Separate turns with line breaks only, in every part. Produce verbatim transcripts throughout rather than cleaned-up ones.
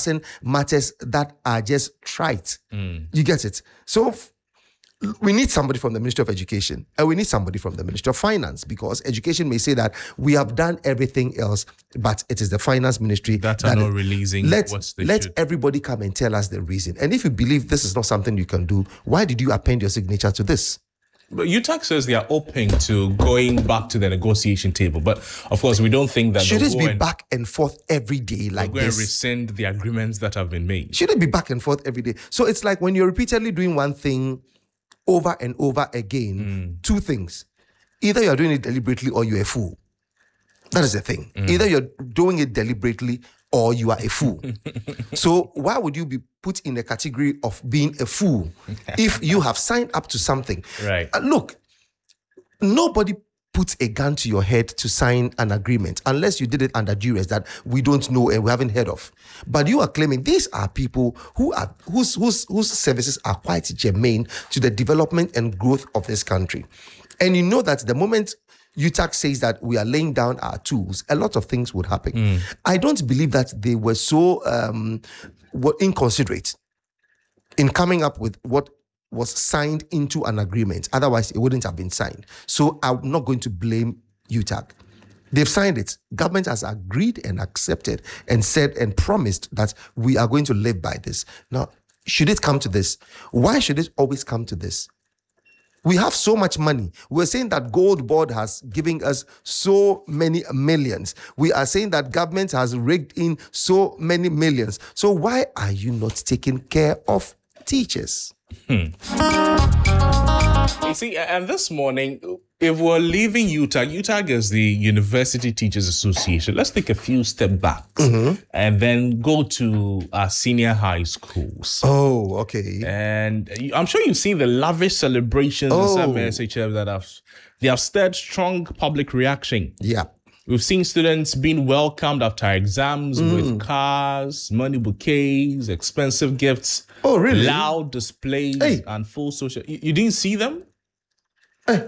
discussing matters that are just trite.
Mm.
You get it? So f- we need somebody from the Ministry of Education and we need somebody from the Ministry of Finance, because education may say that we have done everything else, but it is the Finance Ministry
that
that
are not
is-
releasing
let,
what they
let
should.
everybody come and tell us the reason. And if you believe this is not something you can do, why did you append your signature to this?
But U T A C says they are open to going back to the negotiation table. But of course, we don't think that
Should
they'll
it
go
be
and,
back and forth every day like
go and
this?
rescind the agreements that have been made.
Should it be back and forth every day? So it's like when you're repeatedly doing one thing over and over again, two things. Either you're doing it deliberately or you're a fool. That is the thing. Either you're doing it deliberately or you are a fool. So why would you be put in a category of being a fool if you have signed up to something?
Right.
Uh, look, nobody puts a gun to your head to sign an agreement unless you did it under duress that we don't know and we haven't heard of. But you are claiming these are people who are whose whose whose services are quite germane to the development and growth of this country. And you know that the moment U T A C says that we are laying down our tools, a lot of things would happen.
Mm.
I don't believe that they were so um, were inconsiderate in coming up with what was signed into an agreement. Otherwise, it wouldn't have been signed. So I'm not going to blame U T A C. They've signed it. Government has agreed and accepted and said and promised that we are going to live by this. Now, should it come to this? Why should it always come to this? We have so much money. We're saying that Gold Board has given us so many millions. We are saying that government has rigged in so many millions. So why are you not taking care of teachers?
Hmm. You see, and this morning, if we're leaving U T A C, U T A C is the University Teachers Association. Let's take a few steps back
Mm-hmm.
and then go to our senior high schools.
Oh, okay.
And I'm sure you've seen the lavish celebrations in
Oh.
some S H F that have they have stirred strong public reaction.
Yeah.
We've seen students being welcomed after exams
Mm.
with cars, money bouquets, expensive gifts,
Oh, really?
loud displays,
Hey.
and full social. You, you didn't see them?
Eh.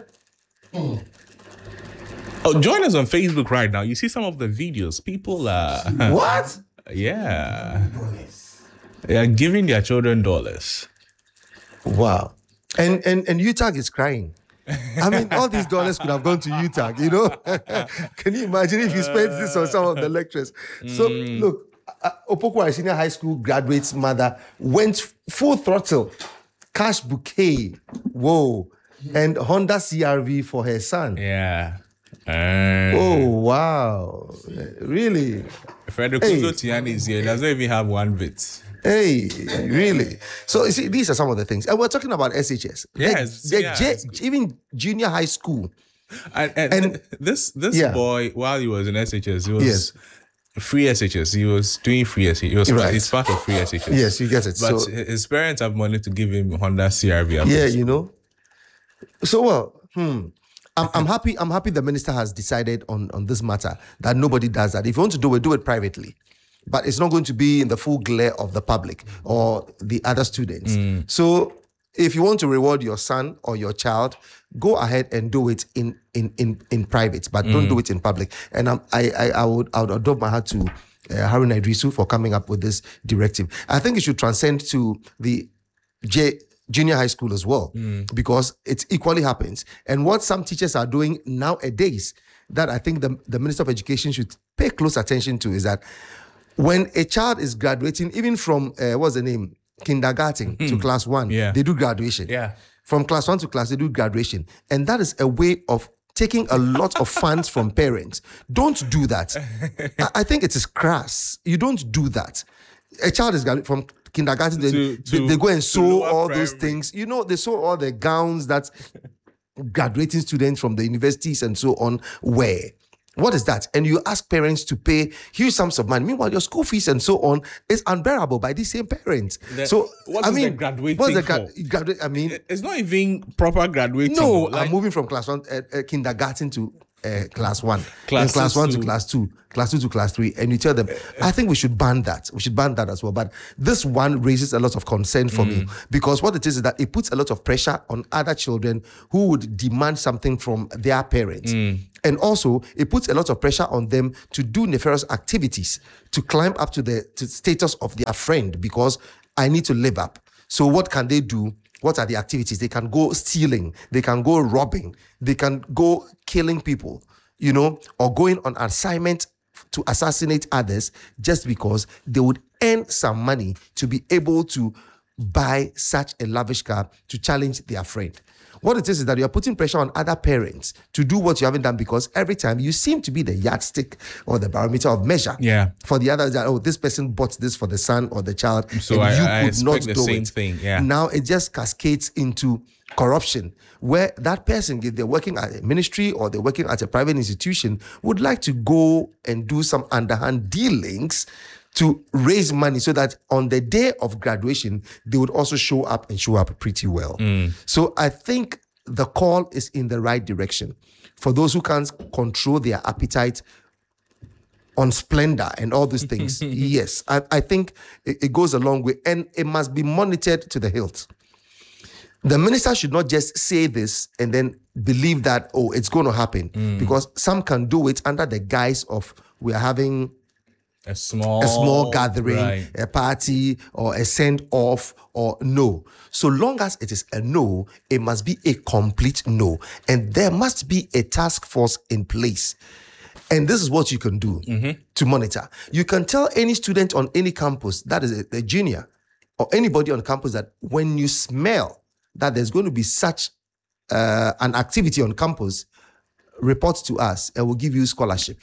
Oh, join us on Facebook right now. You see some of the videos. People are
What?
yeah, they are giving their children dollars.
Wow. And and and U T A C is crying. I mean, all these dollars could have gone to U T A C, you know? Can you imagine if you spent this on some of the lecturers? So, look, uh, Opoku Senior High School graduate's mother went full throttle, cash bouquet, whoa, and Honda C R V for her son.
Yeah. Uh,
Oh, wow. Really?
Frederick
Hey.
Tiani is here. He doesn't even have one bit.
Hey, really? So you see, these are some of the things. And we're talking about S H S.
Yes,
The- the
yeah,
J-
it's
even junior high school.
And, and,
And-
this this
yeah.
boy, while he was in S H S, he was
Yes.
free S H S. He was doing free S H S. He was
Right.
he's part of free S H S.
Yes, you get it.
But
So,
his parents have money to give him Honda C R V.
yeah, you know. So well, hmm. I'm, I'm happy. I'm happy the minister has decided on, on this matter that nobody does that. If you want to do it, do it privately. But it's not going to be in the full glare of the public or the other students. So if you want to reward your son or your child, go ahead and do it in in in, in private, but don't do it in public. And um, I, I I would I would adopt my hat to uh, Harun Idrisu for coming up with this directive. I think it should transcend to the J. Junior high school as well, because it equally happens. And what some teachers are doing nowadays that I think the, the Minister of Education should pay close attention to is that when a child is graduating, even from, uh, what's the name, kindergarten to class one,
Yeah.
they do graduation.
Yeah.
From class one to class, they do graduation. And that is a way of taking a lot of funds from parents. Don't do that. I, I think it is crass. You don't do that. A child is graduating from kindergarten, they,
To-
they,
to-
they go and
to
sew
lower
all those
primary.
things. You know, they sew all the gowns that graduating students from the universities and so on wear. What is that? And you ask parents to pay huge sums of money. Meanwhile, your school fees and so on is unbearable by these same parents.
The-
so,
what
I
is the
mean,
graduating
what's the
for?
gradu- I mean,
It's not even proper graduating.
no,
Like,
I'm moving from class one, uh, uh, kindergarten to uh, class one,
Class
then class one to
two.
class two, class two to class three, and you tell them, I think we should ban that. We should ban that as well. But this one raises a lot of concern for me because what it is is that it puts a lot of pressure on other children who would demand something from their parents. And also, it puts a lot of pressure on them to do nefarious activities, to climb up to the to status of their friend because I need to live up. So what can they do? What are the activities? They can go stealing, they can go robbing, they can go killing people, you know, or going on assignment to assassinate others just because they would earn some money to be able to buy such a lavish car to challenge their friend. What it is is that you're putting pressure on other parents to do what you haven't done because every time you seem to be the yardstick or the barometer of measure
Yeah.
for the others that, oh, this person bought this for the son or the child
So
and
I-
you
I
could
expect
not
the
do
same
it.
thing, yeah.
Now it just cascades into corruption where that person, if they're working at a ministry or they're working at a private institution, would like to go and do some underhand dealings to raise money so that on the day of graduation, they would also show up and show up pretty well. So I think the call is in the right direction. For those who can't control their appetite on splendor and all these things, yes, I, I think it, it goes a long way and it must be monitored to the hilt. The minister should not just say this and then believe that, oh, it's going to happen because some can do it under the guise of we are having
A small,
a small gathering,
right.
a party, or a send off, or no. So long as it is a no, it must be a complete no. And there must be a task force in place. And this is what you can do to monitor. You can tell any student on any campus, that is a, a junior, or anybody on campus, that when you smell that there's going to be such uh, an activity on campus, report to us and we'll give you scholarship.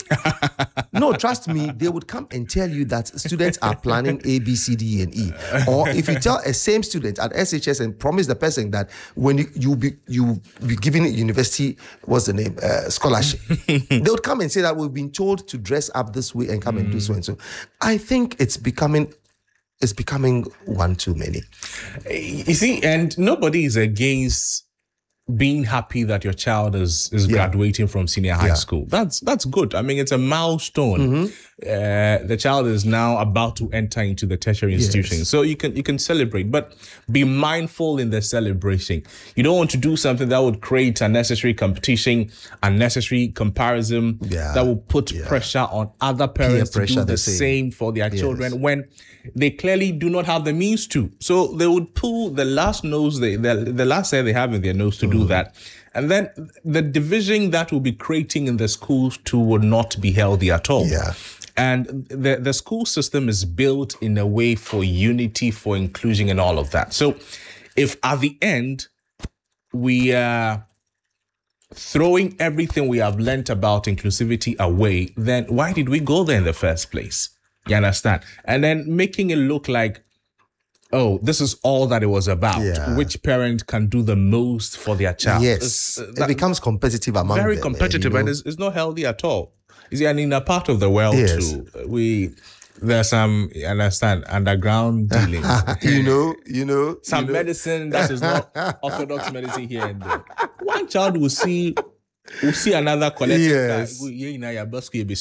No, trust me, they would come and tell you that students are planning A, B, C, D, and E. Or if you tell a same student at S H S and promise the person that when you you be you be given university, what's the name, uh, scholarship, they would come and say that we've been told to dress up this way and come and do so and so. I think it's becoming it's becoming one too many.
You see, and nobody is against being happy that your child is is
Yeah.
graduating from senior high
Yeah.
school. That's that's good. I mean, it's a milestone. Uh, the child is now about to enter into the tertiary institution, so you can you can celebrate, but be mindful in the celebration. You don't want to do something that would create unnecessary competition, unnecessary comparison,
Yeah.
that will put
Yeah.
pressure on other parents to
pressure,
do
they
the
say.
same for their
Yes.
children when they clearly do not have the means to. So they would pull the last nose, they, the, the last hair they have in their nose to do that. And then the division that will be creating in the schools too would not be healthy at all.
Yeah.
And the, the school system is built in a way for unity, for inclusion, and all of that. So if at the end we are throwing everything we have learnt about inclusivity away, then why did we go there in the first place? You understand? And then making it look like, oh, this is all that it was about.
Yeah.
Which parent can do the most for their child?
Yes,
It's, uh,
it
that-
becomes competitive among
very
them. eh,
competitive,
you know.
and it's, it's not healthy at all. You see, and in a part of the world
Yes.
too, we there's some, you understand, underground dealings.
you know, you know,
Some
you know.
medicine that is not orthodox medicine here and there. One child will see will see another collective.
Yes.
You
Yeah.
know,
You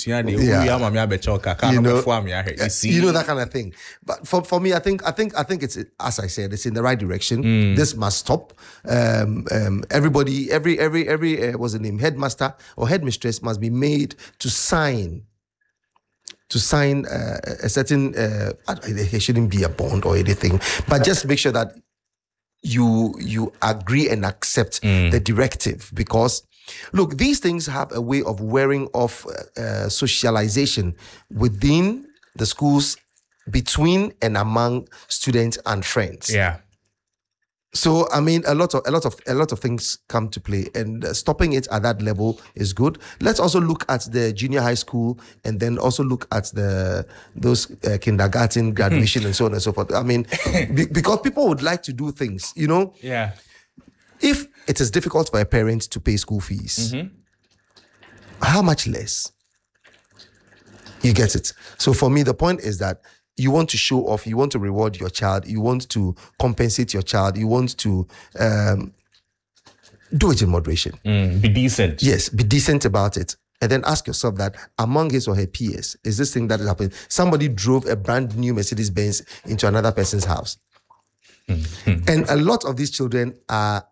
you
know that kind of thing. But for, for me, I think I think I think it's, as I said, it's in the right direction.
Mm.
This must stop. Um, um, everybody, every every every uh, what's the name, headmaster or headmistress must be made to sign. To sign uh, a certain, uh, I don't- it shouldn't be a bond or anything, but just make sure that you you agree and accept the directive, because look, these things have a way of wearing off uh, uh, socialization within the schools, between and among students and friends.
yeah.
So I mean, a lot of a lot of a lot of things come to play, and uh, stopping it at that level is good. Let's also look at the junior high school, and then also look at the those uh, kindergarten graduation and so on and so forth. I mean, be, because people would like to do things, you know.
Yeah.
If it is difficult for a parent to pay school fees, how much less? You get it. So for me, the point is that you want to show off, you want to reward your child, you want to compensate your child, you want to um, do it in moderation.
Mm, be decent.
Yes, be decent about it. And then ask yourself that among his or her peers, is this thing that is happening? Somebody drove a brand new Mercedes Benz into another person's house. Mm-hmm. And a lot of these children are,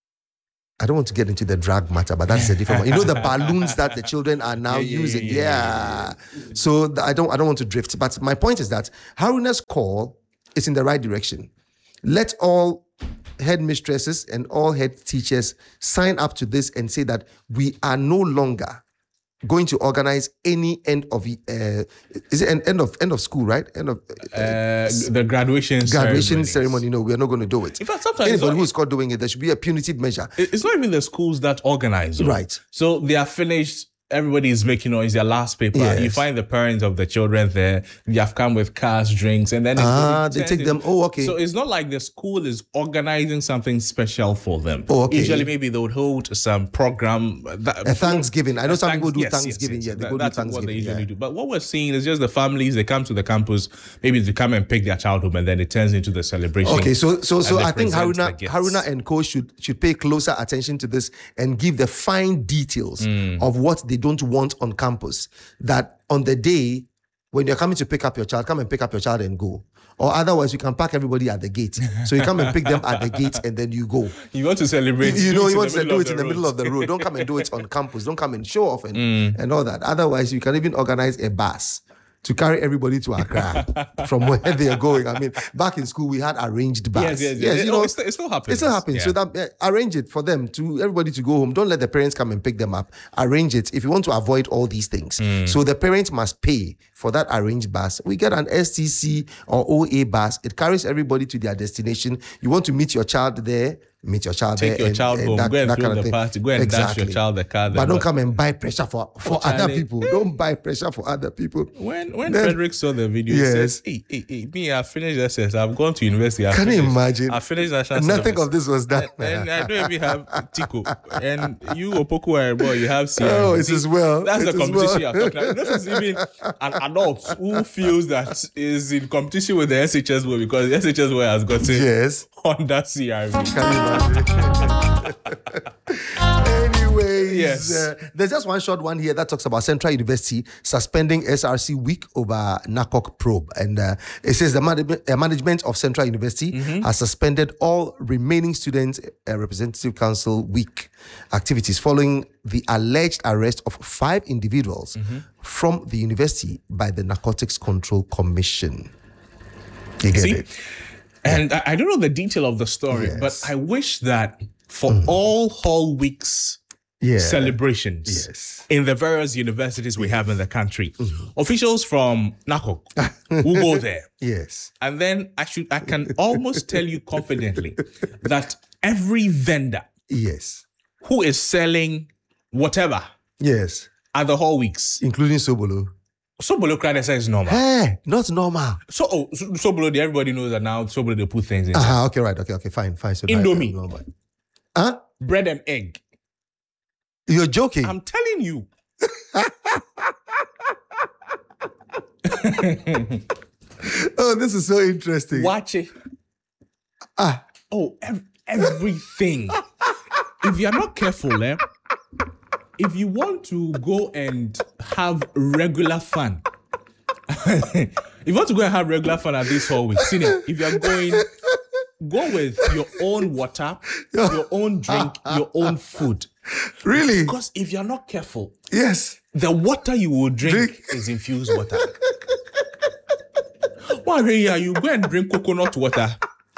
I don't want to get into the drag matter, but that's a different one. You know, the balloons that the children are now
yeah, yeah,
using.
Yeah.
Yeah.
yeah,
yeah. So th- I don't I don't want to drift. But my point is that Haruna's call is in the right direction. Let all headmistresses and all head teachers sign up to this and say that we are no longer going to organize any end of uh, is it an end of end of school, right? End of uh,
uh, the graduation
graduation
ceremonies.
ceremony. No, we are not going to do it.
In fact, sometimes
anybody
not,
who's caught doing it, there should be a punitive measure.
It's not even the schools that organize, though.
Right?
So they are finished. Everybody is making noise. Their last paper.
Yes.
You find the parents of the children there. They have come with cars, drinks, and then it-
Ah,
it
they
turns
take them.
into-
Oh, okay.
So it's not like the school is organizing something special for them.
Oh, okay.
Usually, maybe they would hold some program. That,
A Thanksgiving. I know some
Thanks-
people do
yes, yes,
Thanksgiving.
yes.
Yeah, they
That-
go do
that's
Thanksgiving.
what they usually
yeah.
do. But what we're seeing is just the families. They come to the campus, maybe to come and pick their child home, and then it turns into the celebration.
Okay, so so so
and they
I think
present
Haruna
the gifts.
Haruna and Co should should pay closer attention to this and give the fine details of what they don't want on campus. That on the day when you're coming to pick up your child, come and pick up your child and go. Or otherwise, you can park everybody at the gate. So you come and pick them at the gate and then you go.
You want to celebrate.
You, you
do
know,
it
you
in
want
the
to
middle
do
of
it in
the
the middle
road.
of the road. Don't come and do it on campus. Don't come and show off and, and all that. Otherwise, you can even organize a bus to carry everybody to Accra from where they are going. I mean, back in school, we had arranged bus.
Yes, yes, yes.
you
Oh,
know,
it still- it still happens.
It still happens.
Yeah.
So that uh, arrange it for them to everybody to go home. Don't let the parents come and pick them up. Arrange it if you want to avoid all these things. So the parents must pay for that arranged bus. We get an S T C or O A bus. It carries everybody to their destination. You want to meet your child there. Meet your child
Take
there.
your
and-
child
and
home.
that-
Go and
that
throw
kind of
the
thing.
party. Go and dash your child the car.
But don't come and buy pressure for, for
Oh,
other
Charlie.
people. Don't buy pressure for other people.
When when
Then-
Frederick saw the video,
Yes.
he says, hey, hey, hey, me, I finished S S. I've gone to university. I've
Can you
finished-
imagine?
I finished national
Nothing
syllabus.
of this was done.
And I don't even have Tico. And you, Opoku, are boy, you have C R.
Oh, it
See,
is well.
That's
It
the
is
competition
well.
you're talking about. This is even an adult who feels that is in competition with the S H S way because the S H S way has gotten
Yes.
under C R V.
Can you imagine? Anyways,
Yes.
uh, there's just one short one here that talks about Central University suspending S R C week over N A C O C probe. And uh, it says the man- uh, management of Central University has suspended all remaining student uh, representative council week activities following the alleged arrest of five individuals from the university by the Narcotics Control Commission. You get
See?
it?
And I, I don't know the detail of the story,
Yes.
but I wish that for all Hall Weeks
Yeah.
celebrations
Yes.
in the various universities we have in the country, officials from N A C O C will go there.
Yes.
And then I should I can almost tell you confidently that every vendor
Yes.
who is selling whatever
Yes.
at the Hall Weeks,
Including Sobolo.
so below credit is normal.
Hey, not normal.
So oh, so, so below the everybody knows that now so below they put things in
Uh-huh, okay, right. Okay, okay, fine, fine. So now
Indomie.
it's normal. Huh?
bread and egg.
You're joking.
I'm telling you.
Oh, this is so interesting.
Watch it.
Ah,
Oh, ev- everything. If you're not careful, eh? If you want to go and have regular fun, if you want to go and have regular fun at this whole week, senior, if you're going, go with your own water, your own drink, your own food.
really?
Because if you're not careful,
Yes.
the water you will drink,
Drink.
is infused water. Why here you go and drink coconut water?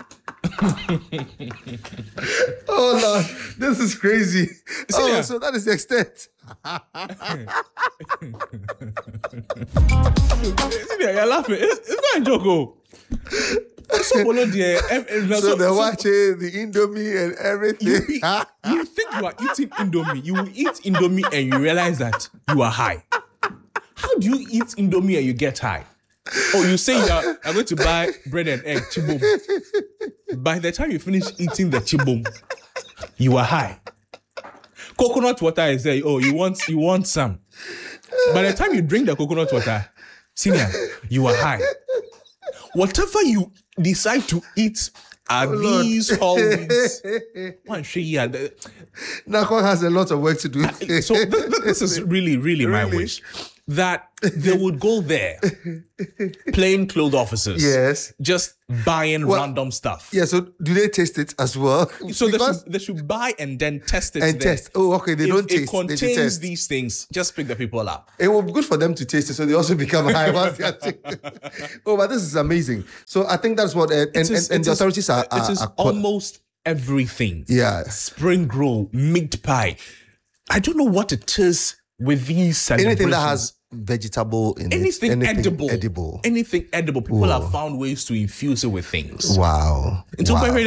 Oh Lord, this is crazy. Oh,
yeah.
so that is the extent.
You're laughing. It's, it's not a joke. Oh. So, below there, eh, eh,
So
so-
the
so-
watch, the Indomie, and everything.
you, be- you think you are eating Indomie. You will eat Indomie and you realize that you are high. How do you eat Indomie and you get high? Oh, you say you are, are going to buy bread and egg, chibum. By the time you finish eating the chibum, you are high. Coconut water is there. Oh, you want you want some. By the time you drink the coconut water, senior, you are high. Whatever you decide to eat Are
Lord.
these always one sure, yeah, the-
Nakon has a lot of work to do.
so th- th- this is really, really my
Really?
wish that they would go there, plain clothes officers,
Yes.
just buying
Well,
random stuff.
Yeah, so do they taste it as well?
So they
Because-
should, they should buy and then test it.
and
there.
test. Oh, okay. They
If
don't
it
taste. They
contains
should test.
these things, just pick the people up.
It will be good for them to taste it, so they also become high once they are tasting. Oh, but this is amazing. So I think that's what, uh, and,
It is-
and, and
it
the
is-
authorities are,
It
are,
is
are co-
almost everything.
yeah.
Spring roll, meat pie. I don't know what it is with these celebrations.
Anything that has vegetable in
anything,
it,
edible,
edible.
anything edible. People have found ways to infuse it with things.
Wow.
Into
wow.
very